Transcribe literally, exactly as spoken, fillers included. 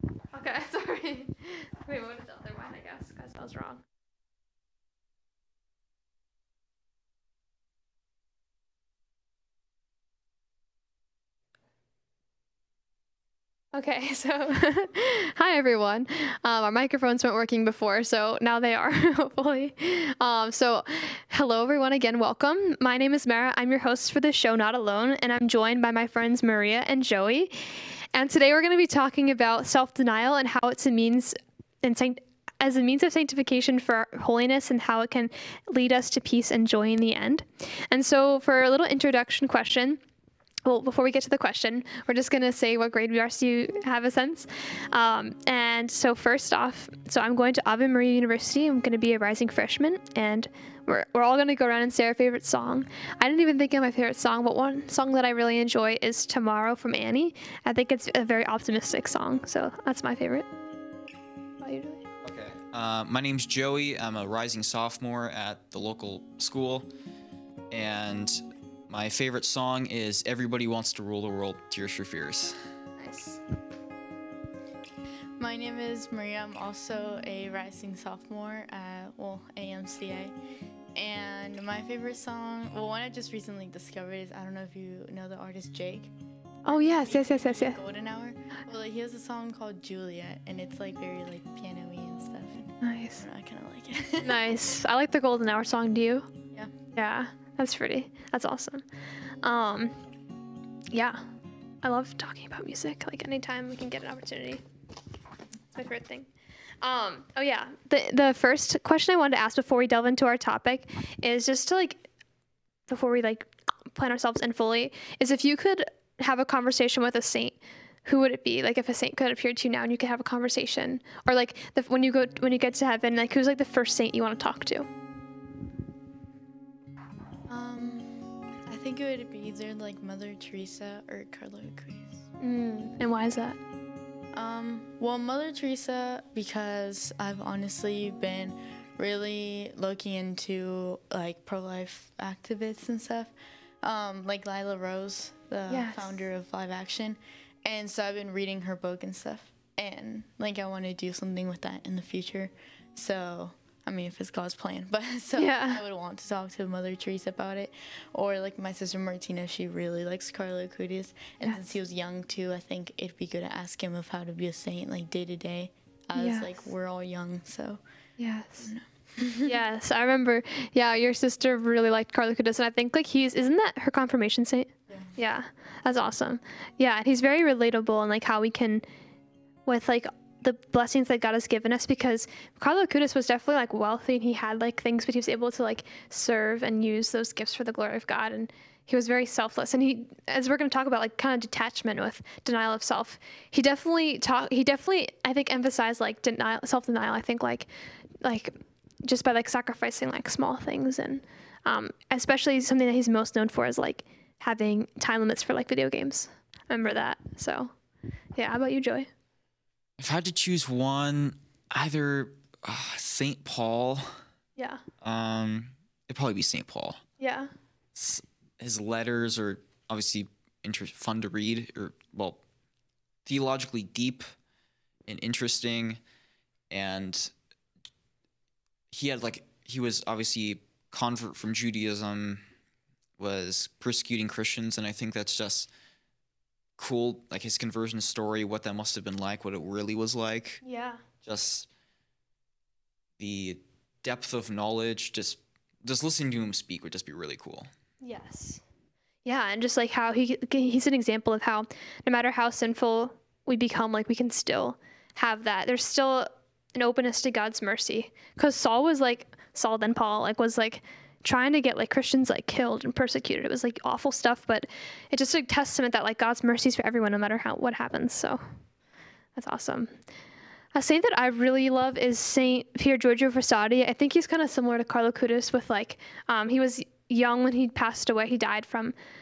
Okay, sorry. Wait, what is the other one, I guess? Because I was wrong. Okay, so hi everyone. Um, our microphones weren't working before, so now they are, hopefully. Um, so, hello everyone again, welcome. My name is Mara. I'm your host for the show Not Alone, and I'm joined by my friends Maria and Joey. And today we're going to be talking about self-denial and how it's a means and sanct- as a means of sanctification for holiness and how it can lead us to peace and joy in the end. And so, for a little introduction question. Well, before we get to the question, we're just going to say what grade we are so you have a sense. Um, and so first off, so I'm going to Ave Maria University. I'm going to be a rising freshman, and we're, we're all going to go around and say our favorite song. I didn't even think of my favorite song, but one song that I really enjoy is Tomorrow from Annie. I think it's a very optimistic song, so that's my favorite. How about you, Julie? Okay. Uh, my name's Joey. I'm a rising sophomore at the local school, and my favorite song is Everybody Wants to Rule the World, Tears for Fears. Nice. My name is Maria. I'm also a rising sophomore at, well, A M C A. And my favorite song, well, one I just recently discovered is, I don't know if you know the artist Jake. Oh, yes, yes, yes, yes, yes. Golden Hour. Well, like, he has a song called Juliet, and it's like very like piano-y and stuff. And Nice. I, don't know, I kind of like it. Nice. I like the Golden Hour song. Do you? Yeah. Yeah, that's pretty. That's awesome. Um, yeah, I love talking about music. Like anytime we can get an opportunity, it's my favorite thing. Um, oh yeah, the the first question I wanted to ask before we delve into our topic is just to like, before we like plan ourselves in fully, is if you could have a conversation with a saint, who would it be? Like if a saint could appear to you now and you could have a conversation, or like the, when you go when you get to heaven, like who's like the first saint you want to talk to? Um, I think it would be either like Mother Teresa or Carlo Acutis. Mm, and why is that? Um, well, Mother Teresa, because I've honestly been really looking into like pro-life activists and stuff, um, like Lila Rose, the Yes. founder of Live Action, and so I've been reading her book and stuff, and like I want to do something with that in the future. So I mean, if it's God's plan, but so Yeah. I would want to talk to Mother Teresa about it, or like my sister Martina, she really likes Carlo Acutis, and Yes. since he was young too, I think it'd be good to ask him of how to be a saint, like day to day, as Yes. like we're all young. So Yes. Yes, I remember. Yeah, your sister really liked Carlo Acutis, and I think like he's isn't that her confirmation saint? Yeah. Yeah, that's awesome. Yeah, and he's very relatable and like how we can, with like the blessings that God has given us, because Carlo Acutis was definitely like wealthy and he had like things, but he was able to like serve and use those gifts for the glory of God, and he was very selfless. And he, as we're going to talk about, like kind of detachment with denial of self, he definitely talk. He definitely, I think, emphasized like denial, self denial. I think like, like just by like sacrificing like small things, and um, especially something that he's most known for is like having time limits for like video games. I remember that. So yeah, how about you, Joey? If I had to choose one, either uh, Saint Paul, Yeah. um, it'd probably be Saint Paul. Yeah. S- His letters are obviously inter- fun to read, or well, theologically deep and interesting, and he had like he was obviously convert from Judaism, was persecuting Christians, and I think that's just cool, like his conversion story, what that must have been like, what it really was like, Yeah. just the depth of knowledge, just just listening to him speak would just be really cool. Yes. Yeah, and just like how he he's an example of how no matter how sinful we become, like we can still have that. There's still an openness to God's mercy. Because Saul was like Saul then Paul like was like trying to get like Christians like killed and persecuted. It was like awful stuff, but it's just a testament that like God's mercy is for everyone no matter how what happens. So that's awesome. A saint that I really love is Saint Pier Giorgio Frassati. I think he's kind of similar to Carlo Acutis with like um, he was young when he passed away. He died from